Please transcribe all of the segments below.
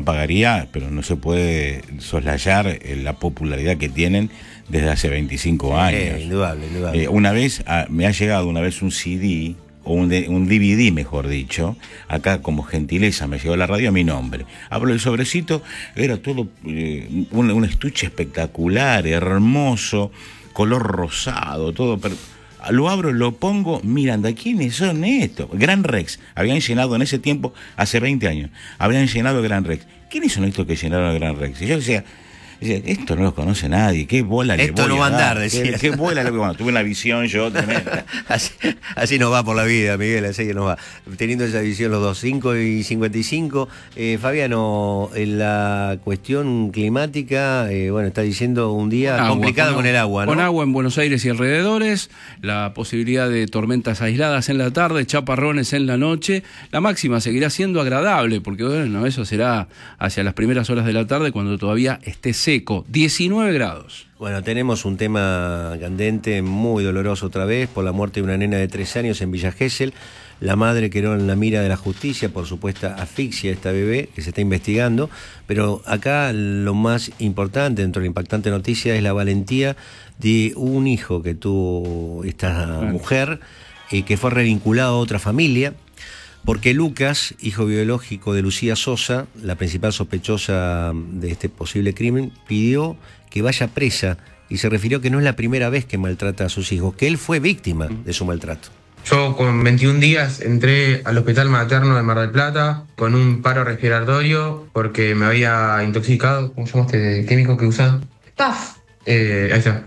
no pagaría, pero no se puede soslayar la popularidad que tienen desde hace 25 años. Indudable, indudable. Una vez, me ha llegado un CD, o un DVD, mejor dicho, acá como gentileza me llegó a la radio a mi nombre. Abro el sobrecito, era todo un estuche espectacular, hermoso, color rosado, todo. Lo abro, lo pongo, Miranda, ¿quiénes son estos? Gran Rex, habían llenado en ese tiempo, hace 20 años, habían llenado Gran Rex. ¿Quiénes son estos que llenaron el Gran Rex? Y yo decía, esto no lo conoce nadie, qué bola le voy a dar. Esto no va a andar, decía. ¿Qué bola le voy a dar? Bueno, tuve una visión yo tremenda. Así nos va por la vida, Miguel, así que nos va. Teniendo esa visión los dos, 5 y 55. Fabiano, en la cuestión climática, bueno, está diciendo un día complicado con el agua, ¿no? Con agua en Buenos Aires y alrededores, la posibilidad de tormentas aisladas en la tarde, chaparrones en la noche. La máxima seguirá siendo agradable, porque bueno, eso será hacia las primeras horas de la tarde, cuando todavía esté seco, 19 grados. Bueno, tenemos un tema candente, muy doloroso otra vez, por la muerte de una nena de 3 años en Villa Gesell. La madre quedó en la mira de la justicia por supuesta asfixia de esta bebé, que se está investigando. Pero acá lo más importante, dentro de la impactante noticia, es la valentía de un hijo que tuvo esta mujer, que fue revinculado a otra familia. Porque Lucas, hijo biológico de Lucía Sosa, la principal sospechosa de este posible crimen, pidió que vaya presa y se refirió que no es la primera vez que maltrata a sus hijos, que él fue víctima de su maltrato. Yo con 21 días entré al hospital materno de Mar del Plata con un paro respiratorio porque me había intoxicado. ¿Cómo se llama este químico que usan? Paf. Ahí está.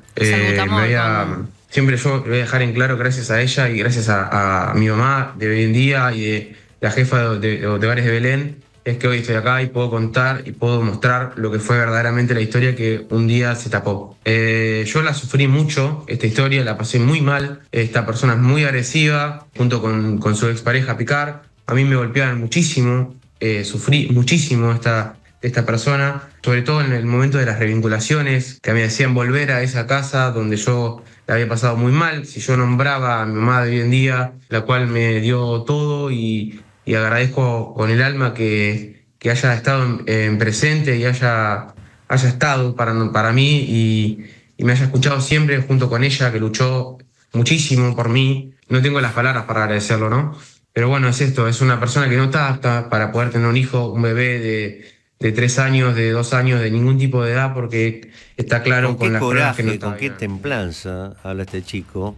Siempre yo voy a dejar en claro, gracias a ella y gracias a mi mamá de hoy en día y de la jefa de Hogares de Belén, es que hoy estoy acá y puedo contar y puedo mostrar lo que fue verdaderamente la historia que un día se tapó. Yo la sufrí mucho, esta historia, la pasé muy mal. Esta persona es muy agresiva, junto con su expareja Picar. A mí me golpeaban muchísimo, sufrí muchísimo esta persona, sobre todo en el momento de las revinculaciones, que me hacían volver a esa casa donde yo la había pasado muy mal. Si yo nombraba a mi mamá de hoy en día, la cual me dio todo y agradezco con el alma que haya estado en presente y haya estado para mí y me haya escuchado siempre junto con ella, que luchó muchísimo por mí. No tengo las palabras para agradecerlo, ¿no? Pero bueno, es esto, es una persona que no está apta para poder tener un hijo, un bebé de 3 años, de 2 años, de ningún tipo de edad, porque está claro con las pruebas que no está. Con qué templanza habla este chico,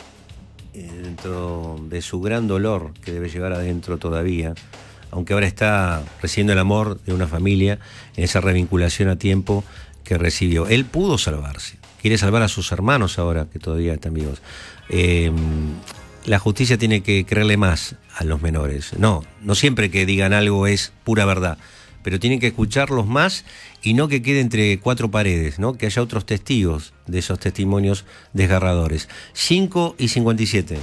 dentro de su gran dolor que debe llevar adentro todavía, aunque ahora está recibiendo el amor de una familia en esa revinculación a tiempo que recibió. Él pudo salvarse, quiere salvar a sus hermanos ahora que todavía están vivos. La justicia tiene que creerle más a los menores. No siempre que digan algo es pura verdad, pero tienen que escucharlos más y no que quede entre 4 paredes, ¿no? Que haya otros testigos de esos testimonios desgarradores. 5 y 57.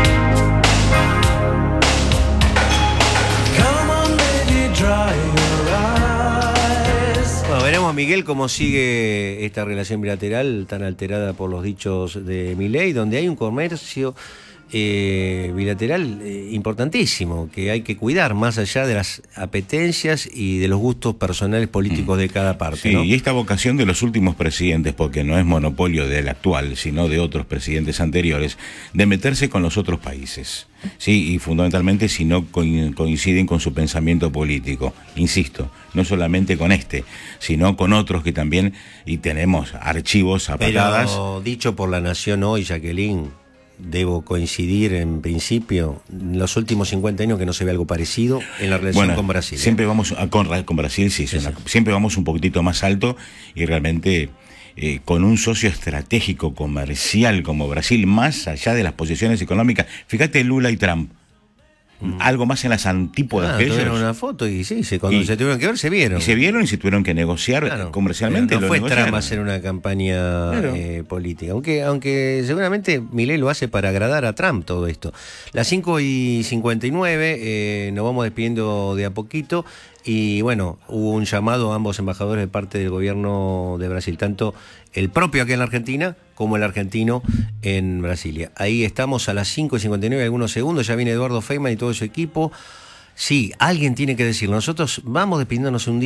Bueno, veremos, Miguel, cómo sigue esta relación bilateral tan alterada por los dichos de Milei, donde hay un comercio bilateral importantísimo que hay que cuidar más allá de las apetencias y de los gustos personales políticos de cada parte. Sí, ¿no? Y esta vocación de los últimos presidentes, porque no es monopolio del actual, sino de otros presidentes anteriores, de meterse con los otros países. Sí, y fundamentalmente si no coinciden con su pensamiento político. Insisto, no solamente con este, sino con otros que también, y tenemos archivos a patadas. Pero dicho por La Nación hoy, Jacqueline, debo coincidir en principio, en los últimos 50 años que no se ve algo parecido en la relación con Brasil. Siempre vamos con Brasil, sí, siempre vamos un poquitito más alto y realmente con un socio estratégico comercial como Brasil, más allá de las posiciones económicas. Fíjate Lula y Trump. Algo más en las antípodas de ellos. Tuvieron una foto y cuando se tuvieron que ver, se vieron. Y se vieron y se tuvieron que negociar comercialmente. No fue Trump hacer una campaña política. Aunque seguramente Milei lo hace para agradar a Trump todo esto. Las 5 y 59, nos vamos despidiendo de a poquito. Y bueno, hubo un llamado a ambos embajadores de parte del gobierno de Brasil, tanto el propio aquí en la Argentina como el argentino en Brasilia. Ahí estamos a las 5 y 59, algunos segundos, ya viene Eduardo Feynman y todo su equipo. Sí, alguien tiene que decirlo. Nosotros vamos despidiéndonos un día.